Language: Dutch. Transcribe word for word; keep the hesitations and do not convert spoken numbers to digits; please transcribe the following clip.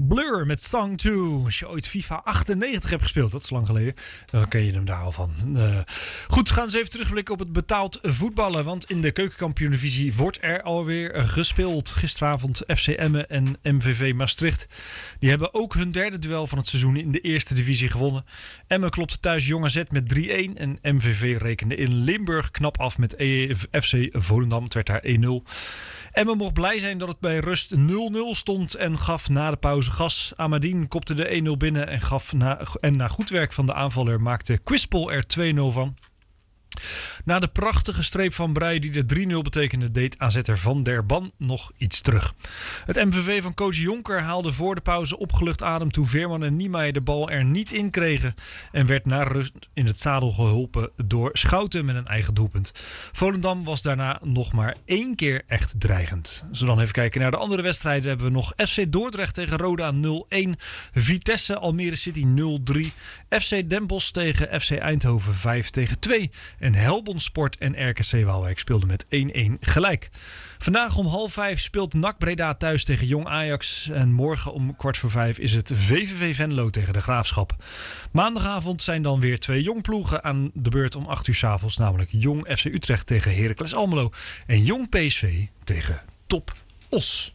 Blur met Song twee. Als je ooit FIFA achtennegentig hebt gespeeld, dat is lang geleden, dan ken je hem daar al van. Uh, goed, gaan we even terugblikken op het betaald voetballen. Want in de keukenkampioen-divisie wordt er alweer gespeeld. Gisteravond F C Emmen en M V V Maastricht. Die hebben ook hun derde duel van het seizoen in de eerste divisie gewonnen. Emmen klopte thuis Jong A Z met drie-een. En M V V rekende in Limburg knap af met F C Volendam. Het werd daar één nul. Emmen mocht blij zijn dat het bij rust nul nul stond en gaf na de pauze gas. Amadine kopte de één nul binnen en, gaf na, en na goed werk van de aanvaller maakte Quispel er twee nul van. Na de prachtige streep van Breij die de drie nul betekende, deed A Z-er Van der Ban nog iets terug. Het M V V van coach Jonker haalde voor de pauze opgelucht adem toen Veerman en Niemeyer de bal er niet in kregen en werd na rust in het zadel geholpen door Schouten met een eigen doelpunt. Volendam was daarna nog maar één keer echt dreigend. Als we dan even kijken naar de andere wedstrijden, hebben we nog F C Dordrecht tegen Roda nul-een, Vitesse Almere City nul drie, F C Den Bosch tegen F C Eindhoven vijf tegen twee en Helmond Sport en R K C Waalwijk speelden met één-één gelijk. Vandaag om half vijf speelt N A C Breda thuis tegen Jong Ajax. En morgen om kwart voor vijf is het V V V Venlo tegen de Graafschap. Maandagavond zijn dan weer twee jongploegen aan de beurt om acht uur 's avonds. Namelijk Jong F C Utrecht tegen Heracles Almelo. En Jong P S V tegen Top Os.